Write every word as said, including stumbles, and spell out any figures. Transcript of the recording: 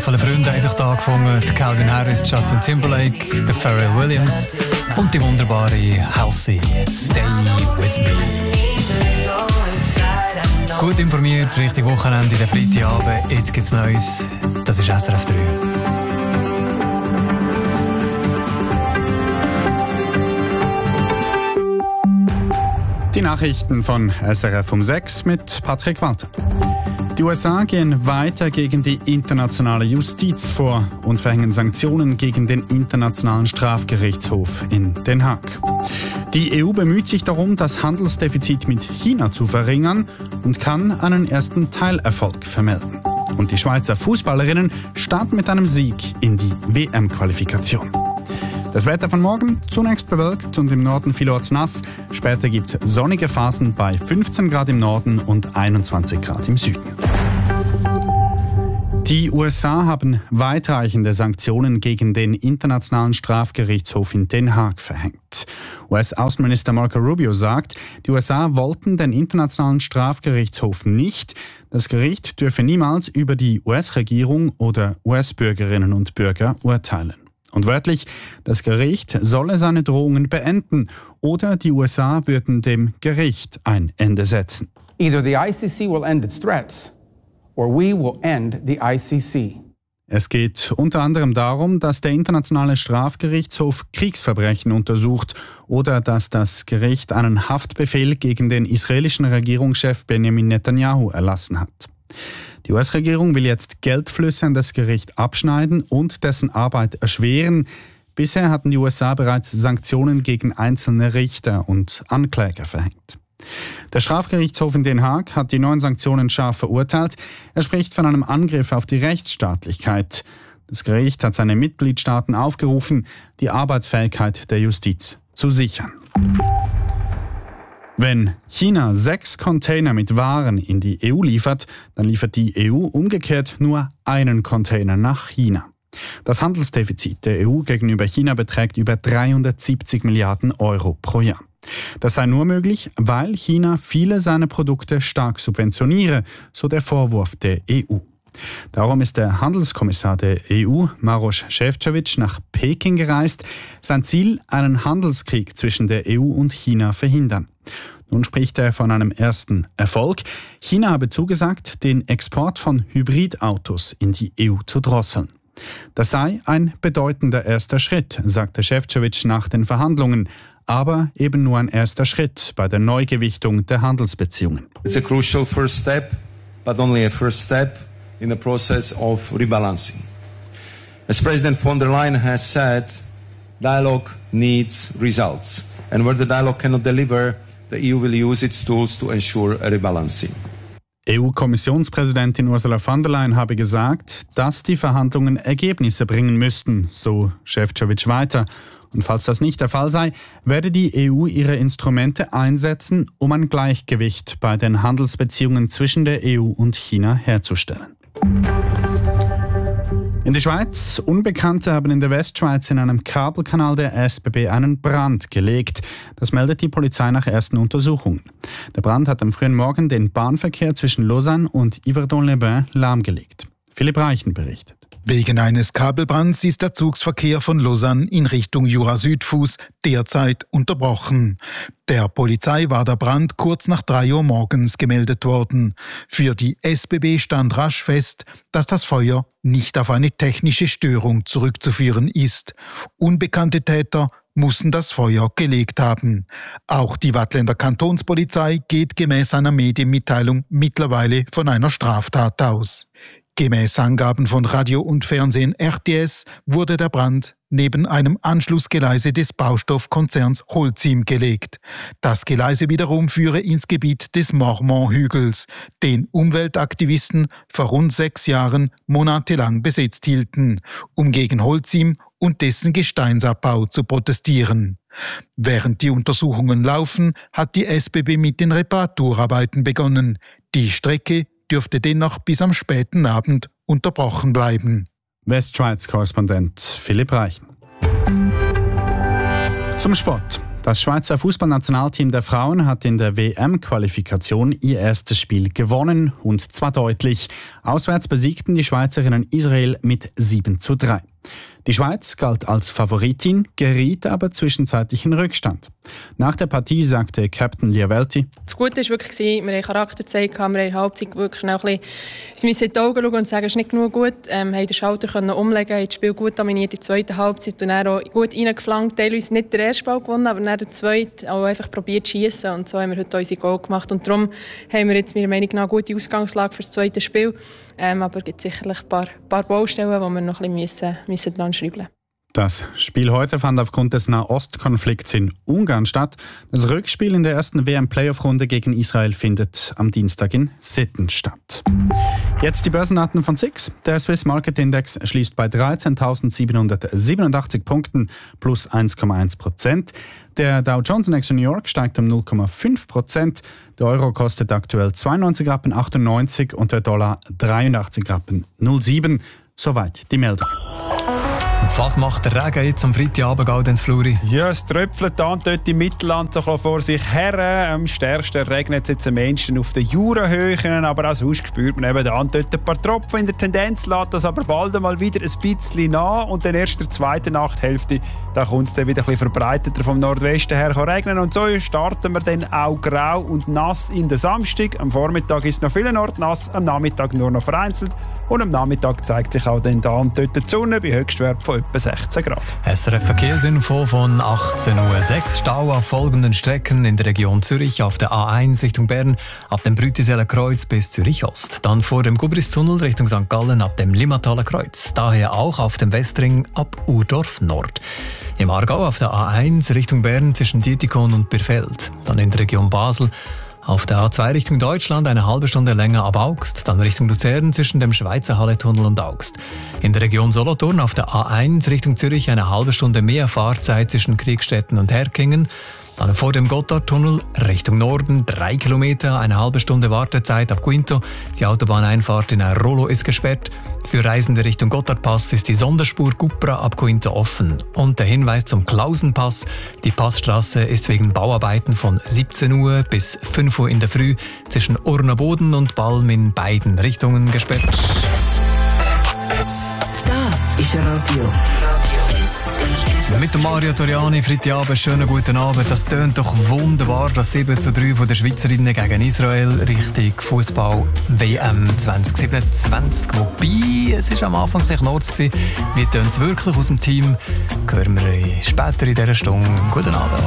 von den Freunden haben sich da gefunden. Calvin Harris, Justin Timberlake, der Pharrell Williams und die wunderbare Halsey. Stay with me. Gut informiert, richtig Wochenende, der Freitagabend. Jetzt gibt's Neues. Das ist S R F drei. Die Nachrichten von S R F um sechs mit Patrick Walter. Die U S A gehen weiter gegen die internationale Justiz vor und verhängen Sanktionen gegen den Internationalen Strafgerichtshof in Den Haag. Die E U bemüht sich darum, das Handelsdefizit mit China zu verringern und kann einen ersten Teilerfolg vermelden. Und die Schweizer Fußballerinnen starten mit einem Sieg in die W M-Qualifikation. Das Wetter von morgen zunächst bewölkt und im Norden vielerorts nass. Später gibt es sonnige Phasen bei fünfzehn Grad im Norden und einundzwanzig Grad im Süden. Die U S A haben weitreichende Sanktionen gegen den Internationalen Strafgerichtshof in Den Haag verhängt. U S-Außenminister Marco Rubio sagt, die U S A wollten den Internationalen Strafgerichtshof nicht. Das Gericht dürfe niemals über die U S-Regierung oder U S-Bürgerinnen und Bürger urteilen. Und wörtlich, das Gericht solle seine Drohungen beenden oder die U S A würden dem Gericht ein Ende setzen. Either the I C C will end its threats or we will end the I C C. Es geht unter anderem darum, dass der Internationale Strafgerichtshof Kriegsverbrechen untersucht oder dass das Gericht einen Haftbefehl gegen den israelischen Regierungschef Benjamin Netanyahu erlassen hat. Die U S-Regierung will jetzt Geldflüsse an das Gericht abschneiden und dessen Arbeit erschweren. Bisher hatten die U S A bereits Sanktionen gegen einzelne Richter und Ankläger verhängt. Der Strafgerichtshof in Den Haag hat die neuen Sanktionen scharf verurteilt. Er spricht von einem Angriff auf die Rechtsstaatlichkeit. Das Gericht hat seine Mitgliedstaaten aufgerufen, die Arbeitsfähigkeit der Justiz zu sichern. Wenn China sechs Container mit Waren in die E U liefert, dann liefert die E U umgekehrt nur einen Container nach China. Das Handelsdefizit der E U gegenüber China beträgt über dreihundertsiebzig Milliarden Euro pro Jahr. Das sei nur möglich, weil China viele seiner Produkte stark subventioniere, so der Vorwurf der E U. Darum ist der Handelskommissar der E U, Maroš Šefčovič, nach Peking gereist. Sein Ziel, einen Handelskrieg zwischen der E U und China verhindern. Nun spricht er von einem ersten Erfolg. China habe zugesagt, den Export von Hybridautos in die E U zu drosseln. Das sei ein bedeutender erster Schritt, sagte Šefčovič nach den Verhandlungen, aber eben nur ein erster Schritt bei der Neugewichtung der Handelsbeziehungen. It's a crucial first step, but only a first step in the process of rebalancing. As President von der Leyen has said, dialogue needs results. And where the dialogue cannot deliver, the E U will use its tools to ensure a rebalancing. E U-Kommissionspräsidentin Ursula von der Leyen habe gesagt, dass die Verhandlungen Ergebnisse bringen müssten, so Šefčovič weiter. Und falls das nicht der Fall sei, werde die E U ihre Instrumente einsetzen, um ein Gleichgewicht bei den Handelsbeziehungen zwischen der E U und China herzustellen. In der Schweiz, Unbekannte haben in der Westschweiz in einem Kabelkanal der S B B einen Brand gelegt. Das meldet die Polizei nach ersten Untersuchungen. Der Brand hat am frühen Morgen den Bahnverkehr zwischen Lausanne und Yverdon-les-Bains lahmgelegt. Philipp Reichen berichtet. Wegen eines Kabelbrands ist der Zugsverkehr von Lausanne in Richtung Jura-Südfuss derzeit unterbrochen. Der Polizei war der Brand kurz nach drei Uhr morgens gemeldet worden. Für die S B B stand rasch fest, dass das Feuer nicht auf eine technische Störung zurückzuführen ist. Unbekannte Täter mussten das Feuer gelegt haben. Auch die Waadtländer Kantonspolizei geht gemäß einer Medienmitteilung mittlerweile von einer Straftat aus. Gemäß Angaben von Radio und Fernsehen R T S wurde der Brand neben einem Anschlussgeleise des Baustoffkonzerns Holcim gelegt. Das Geleise wiederum führe ins Gebiet des Mormont-Hügels, den Umweltaktivisten vor rund sechs Jahren monatelang besetzt hielten, um gegen Holcim und dessen Gesteinsabbau zu protestieren. Während die Untersuchungen laufen, hat die S B B mit den Reparaturarbeiten begonnen. Die Strecke dürfte dennoch bis am späten Abend unterbrochen bleiben. Westschweiz-Korrespondent Philipp Reichen. Zum Sport. Das Schweizer Fußballnationalteam der Frauen hat in der W M-Qualifikation ihr erstes Spiel gewonnen, und zwar deutlich. Auswärts besiegten die Schweizerinnen Israel mit sieben zu drei. Die Schweiz galt als Favoritin, geriet aber zwischenzeitlich in Rückstand. Nach der Partie sagte Captain Liavelti: Das Gute war wirklich, wir haben Charakter gezeigt, wir haben in der Halbzeit wirklich schnell ein bisschen in die Augen schauen und sagen, es ist nicht genug gut. Ähm, haben den Schalter können umlegen, haben das Spiel gut dominiert in der zweiten Halbzeit und dann auch gut reingeflankt. Teilweise nicht den ersten Ball gewonnen, aber dann den zweiten auch einfach probiert zu schiessen. Und so haben wir heute unsere Goal gemacht. Und darum haben wir jetzt meiner Meinung nach eine gute Ausgangslage für das zweite Spiel. Ähm, aber es gibt sicherlich ein paar, paar Baustellen, die wir noch ein bisschen müssen, müssen dran schrauben. Das Spiel heute fand aufgrund des Nahostkonflikts in Ungarn statt. Das Rückspiel in der ersten W M-Playoff-Runde gegen Israel findet am Dienstag in Sitten statt. Jetzt die Börsendaten von S I X. Der Swiss Market Index schließt bei dreizehntausendsiebenhundertsiebenundachtzig Punkten plus eins Komma eins Prozent. Der Dow Jones Index in New York steigt um null Komma fünf Prozent. Der Euro kostet aktuell zweiundneunzig Rappen achtundneunzig und der Dollar dreiundachtzig Rappen null sieben. Soweit die Meldung. Was macht der Regen jetzt am Freitagabend, Gaudenz Fluri? Ja, es tröpfelt dann dort im Mittelland so vor sich her. Am stärksten regnet es jetzt am Menschen auf den Jurahöhen, aber auch sonst spürt man eben dann dort ein paar Tropfen. In der Tendenz lässt das aber bald einmal wieder ein bisschen nach und dann erst in der zweiten Nachthälfte, da kommt es dann wieder ein bisschen verbreiteter vom Nordwesten her regnen und so starten wir dann auch grau und nass in den Samstag. Am Vormittag ist noch vielenorts nass, am Nachmittag nur noch vereinzelt und am Nachmittag zeigt sich auch dann da und dort die Sonne bei Höchstwert von etwa sechzehn Grad. S R F Verkehrsinfo von achtzehn Uhr sechs. Stau auf folgenden Strecken in der Region Zürich auf der A eins Richtung Bern ab dem Brütiseler Kreuz bis Zürich Ost. Dann vor dem Gubristunnel Richtung Sankt Gallen ab dem Limmataler Kreuz. Daher auch auf dem Westring ab Urdorf Nord. Im Aargau auf der A eins Richtung Bern zwischen Dietikon und Birfeld. Dann in der Region Basel auf der A zwei Richtung Deutschland eine halbe Stunde länger ab Augst, dann Richtung Luzern zwischen dem Schweizer Halletunnel und Augst. In der Region Solothurn auf der A eins Richtung Zürich eine halbe Stunde mehr Fahrzeit zwischen Kriegstetten und Herkingen. Dann vor dem Gotthardtunnel Richtung Norden drei Kilometer, eine halbe Stunde Wartezeit ab Quinto. Die Autobahneinfahrt in Airolo ist gesperrt. Für Reisende Richtung Gotthardpass ist die Sonderspur Gupra ab Quinto offen. Und der Hinweis zum Klausenpass: Die Passstraße ist wegen Bauarbeiten von siebzehn Uhr bis fünf Uhr in der Früh zwischen Urnerboden und Balm in beiden Richtungen gesperrt. Das ist Radio. Mit dem Mario Toriani, Freitagabend, schönen guten Abend. Das tönt doch wunderbar, das sieben zu drei von der Schweizerinnen gegen Israel Richtung Fußball-W M zwanzig siebenundzwanzig. Wobei, es war am Anfang ein bisschen Nords. Wie tönt es wirklich aus dem Team? Hören wir später in dieser Stunde. Guten Abend.